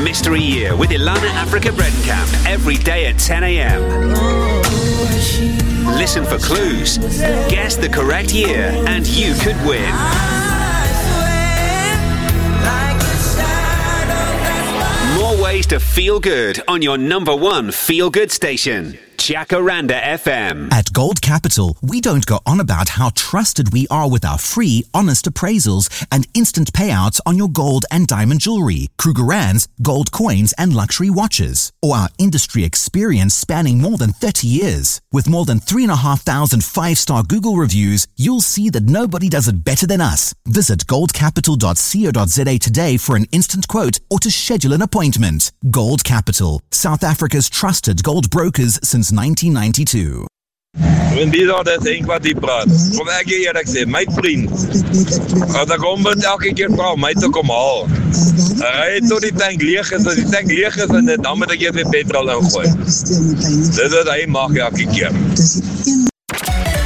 Mystery Year with Ilana Africa Bredenkamp every day at 10 a.m. Listen for clues, guess the correct year, and you could win. More ways to feel good on your number one feel-good station, Jacaranda FM. At Gold Capital, we don't go on about how trusted we are with our free, honest appraisals and instant payouts on your gold and diamond jewelry, Krugerrands, gold coins and luxury watches, or our industry experience spanning more than 30 years. With more than 3,500 five-star Google reviews, you'll see that nobody does it better than us. Visit goldcapital.co.za today for an instant quote or to schedule an appointment. Gold Capital, South Africa's trusted gold brokers since 1992. En die daar dit Henk wat die praat. Kom ek hier eerlik sê, my vriend. As ek hom moet elke keer vra my te kom haal. Hy tot die tank leeg is, as die tank leeg is en dan moet ek weer petrol ingooi. Dit is wat hy mag elke keer.